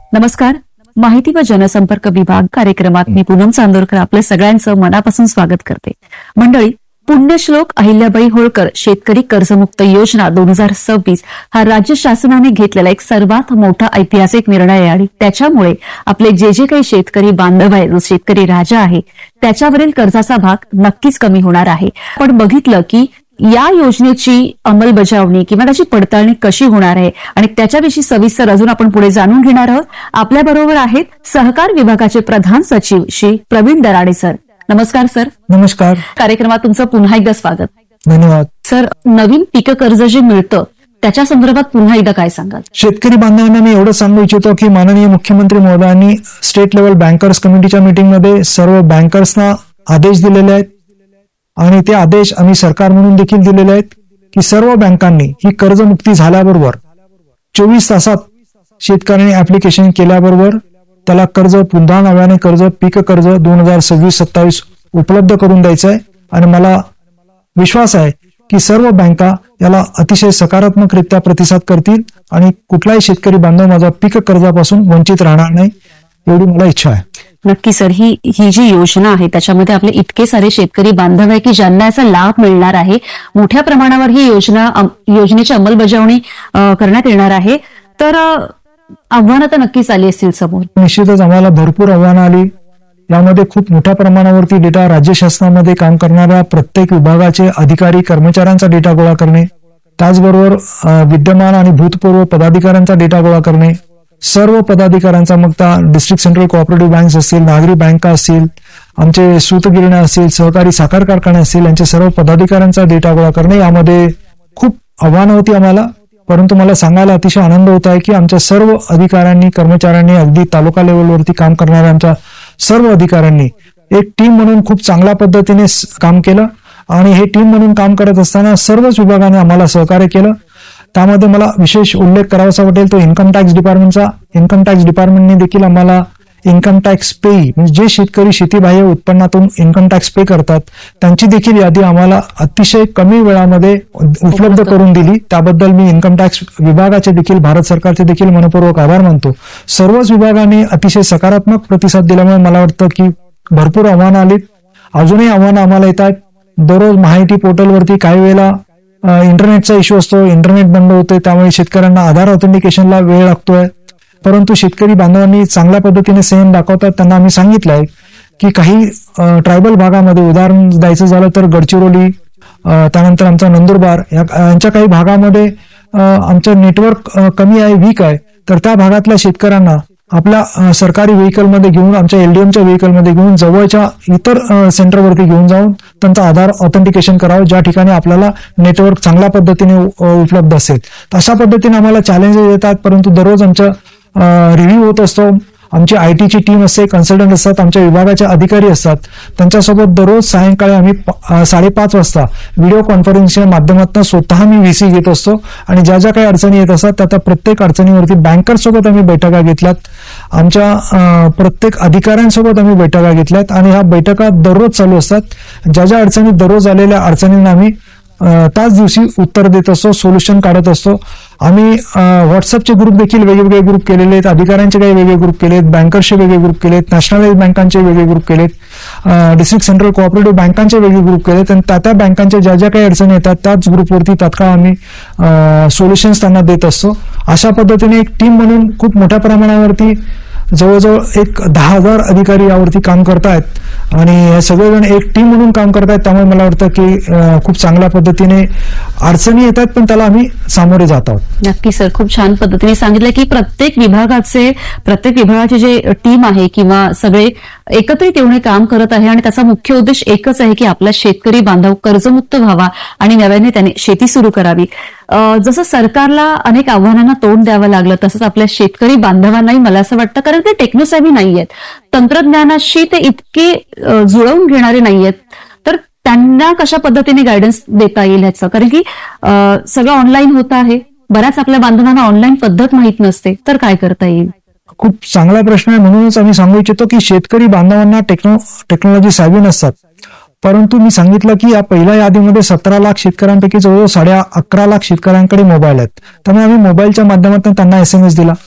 नमस्कार. माहिती व जनसंपर्क विभाग कार्यक्रमात मी पूनम चांदोरकर आपल्या सगळ्यांचं मनापासून स्वागत करते. मंडळी, पुण्यश्लोक अहिल्याबाई होळकर शेतकरी कर्जमुक्त योजना 2026 हा राज्य शासनाने घेतलेला एक सर्वात मोठा ऐतिहासिक निर्णय आहे आणि त्याच्यामुळे आपले जे काही शेतकरी बांधव आहे, जो शेतकरी राजा आहे, त्याच्यावरील कर्जाचा भाग नक्कीच कमी होणार आहे. पण बघितलं की या योजनेची अंमलबजावणी किंवा त्याची पडताळणी कशी होणार आहे आणि त्याच्याविषयी सविस्तर अजून आपण पुढे जाणून घेणार आहोत. आपल्याबरोबर आहेत सहकार विभागाचे प्रधान सचिव श्री प्रवीण दराडे सर. नमस्कार सर. नमस्कार. कार्यक्रमात तुमचं पुन्हा एकदा स्वागत. धन्यवाद सर. नवीन पीक कर्ज जे मिळतं त्याच्या संदर्भात पुन्हा एकदा काय सांगाल? शेतकरी बांधवांना मी एवढं सांगू इच्छितो की माननीय मुख्यमंत्री महोदयांनी स्टेट लेवल बँकर्स कमिटीच्या मीटिंगमध्ये सर्व बँकर्सना आदेश दिलेले आहेत आणि ते आदेश आम्ही सरकार म्हणून देखील दिलेले आहेत की सर्व बँकांनी ही कर्जमुक्ती झाल्याबरोबर 24 तासात शेतकऱ्यांनी ऍप्लिकेशन केल्याबरोबर त्याला कर्ज, पुन्हा नव्याने कर्ज, पीक कर्ज 2026-27 उपलब्ध करून द्यायचं आहे. आणि मला विश्वास आहे की सर्व बँका याला अतिशय सकारात्मकरित्या प्रतिसाद करतील आणि कुठलाही शेतकरी बांधव माझा पीक कर्जापासून वंचित राहणार नाही, एवढी मला इच्छा आहे. नक्की सर. ही जी योजना आहे त्याच्यामध्ये आपले इतके सारे शेतकरी बांधव आहे की ज्यांना याचा लाभ मिळणार आहे. मोठ्या प्रमाणावर ही योजनेची अंमलबजावणी करण्यात येणार आहे. तर आव्हानं तर नक्कीच आली असतील समोर. निश्चितच आम्हाला भरपूर आव्हानं आली. यामध्ये खूप मोठ्या प्रमाणावरती डेटा, राज्य शासनामध्ये काम करणाऱ्या प्रत्येक विभागाचे अधिकारी कर्मचाऱ्यांचा डेटा गोळा करणे, त्याचबरोबर विद्यमान आणि भूतपूर्व पदाधिकाऱ्यांचा डेटा गोळा करणे, सर्व पदाधिकाऱ्यांचा, मग त्या डिस्ट्रिक्ट सेंट्रल कोऑपरेटिव्ह बँक्स असतील, नागरी बँका असतील, आमचे सूतगिरण्या असतील, सहकारी साखर कारखाने असतील, यांचे सर्व पदाधिकाऱ्यांचा डेटा गोळा करणे, यामध्ये खूप आव्हानं होती आम्हाला. परंतु मला सांगायला अतिशय आनंद होत आहे की आमच्या सर्व अधिकाऱ्यांनी, कर्मचाऱ्यांनी, अगदी तालुका लेवलवरती काम करणाऱ्या आमच्या सर्व अधिकाऱ्यांनी एक टीम म्हणून खूप चांगल्या पद्धतीने काम केलं. आणि हे टीम म्हणून काम करत असताना सर्वच विभागाने आम्हाला सहकार्य केलं. त्यामध्ये मला विशेष उल्लेख करावासा वाटेल तो इन्कम टॅक्स डिपार्टमेंटचा. इन्कम टॅक्स डिपार्टमेंटने देखील आम्हाला इन्कम टॅक्स पे, म्हणजे जे शेतकरी शेतीबाह्य उत्पन्नातून इन्कम टॅक्स पे करतात त्यांची देखील यादी आम्हाला अतिशय कमी वेळामध्ये उपलब्ध करून दिली. त्याबद्दल मी इन्कम टॅक्स विभागाचे देखील, भारत सरकारचे देखील मनपूर्वक आभार मानतो. सर्वच विभागाने अतिशय सकारात्मक प्रतिसाद दिल्यामुळे मला वाटतं की भरपूर आव्हानं आलीत. अजूनही आव्हानं आम्हाला येत आहेत. दररोज माहिती पोर्टलवरती काही वेळेला इंटरनेटचा इश्यू असतो, इंटरनेट बंद होते, त्यामुळे शेतकऱ्यांना आधार ऑथेंटिकेशनला वेळ लागतोय. परंतु शेतकरी बांधवांनी चांगल्या पद्धतीने संयम दाखवतात. त्यांना आम्ही सांगितलंय की काही ट्रायबल भागामध्ये, उदाहरण द्यायचं झालं तर गडचिरोली, त्यानंतर आमचा नंदुरबार, यांच्या काही भागामध्ये आमचं नेटवर्क कमी आहे, वीक आहे. तर त्या भागातल्या शेतकऱ्यांना आपल्या सरकारी व्हेकलमध्ये घेऊन, आमच्या एलडीएमच्या व्हेकलमध्ये घेऊन जवळच्या इतर सेंटरवरती घेऊन जाऊन त्यांचा आधार ऑथेंटिकेशन करावं, ज्या ठिकाणी आपल्याला नेटवर्क चांगल्या पद्धतीने उपलब्ध असेल. अशा पद्धतीने आम्हाला चॅलेंजेस येतात. परंतु दररोज आमच्या रिव्ह्यू होत असतो. आमची आयटीची टीम असते, कन्सल्टंट असतात, आमच्या विभागाचे अधिकारी असतात. त्यांच्यासोबत दररोज सायंकाळी आम्ही 5:30 वाजता व्हिडिओ कॉन्फरन्सच्या माध्यमातून स्वतः मी व्हीसी घेत असतो आणि ज्या ज्या काही अडचणी येत असतात त्या प्रत्येक अडचणीवरती बँकर्ससोबत आम्ही बैठका घेतल्यात, आमच्या प्रत्येक अधिकाऱ्यांसोबत आम्ही बैठका घेतल्यात आणि ह्या बैठका दररोज चालू असतात. ज्या ज्या अडचणी दररोज आलेल्या अडचणींना आम्ही त्याच दिवशी उत्तर देत असतो, सोल्युशन काढत असतो. आम्ही व्हॉट्सअपचे ग्रुप देखील वेगवेगळे ग्रुप केलेले आहेत, अधिकाऱ्यांचे काही वेगळे ग्रुप केलेत, बँकर्सचे वेगळे ग्रुप केलेत, नॅशनलाइज बँकांचे वेगळे ग्रुप केलेत, डिस्ट्रिक्ट सेंट्रल कोऑपरेटिव्ह बँकांचे वेगळे ग्रुप केलेत आणि त्या बँकांच्या ज्या ज्या काही अडचणी येतात त्याच ग्रुपवरती तात्काळ आम्ही सोल्युशन्स त्यांना देत असतो. अशा पद्धतीने एक टीम म्हणून खूप मोठ्या प्रमाणावरती जवळजवळ 10,000 अधिकारी यावरती काम करतायत आणि हे सगळेजण एक टीम म्हणून काम करतायत. त्यामुळे मला वाटतं की खूप चांगल्या पद्धतीने अडचणी येतात पण त्याला आम्ही सामोरे जात आहोत. नक्की सर. खूप छान पद्धतीने सांगितलं की प्रत्येक विभागाची जे टीम आहे किंवा सगळे एकत्रित येऊन काम करत आहे आणि त्याचा मुख्य उद्देश एकच आहे की आपला शेतकरी बांधव कर्जमुक्त व्हावा आणि नव्याने त्याने शेती सुरू करावी. जसं सरकारला अनेक आव्हानांना तोंड द्यावं लागलं तसंच आपल्या शेतकरी बांधवांनाही मला असं वाटतं, कारण ते टेक्नोसॅव्ही नाहीयेत, तंत्रज्ञानाशी ते इतके जुळवून घेणारे नाहीयेत, तर त्यांना कशा पद्धतीने गायडन्स देता येईल ह्याचं? कारण की सगळं ऑनलाईन होत आहे, बऱ्याच आपल्या बांधवांना ऑनलाईन पद्धत माहीत नसते, तर काय करता येईल? खूप चांगला प्रश्न आहे. म्हणूनच आम्ही सांगू इच्छितो की शेतकरी बांधवांना टेक्नॉलॉजी सावी नसतात. परंतु मी सांगितलं की या पहिल्या यादीमध्ये 17 लाख शेतकऱ्यांपैकी जवळजवळ 11.5 लाख शेतकऱ्यांकडे मोबाईल आहेत. त्यामुळे आम्ही मोबाईलच्या माध्यमातून त्यांना SMS दिला.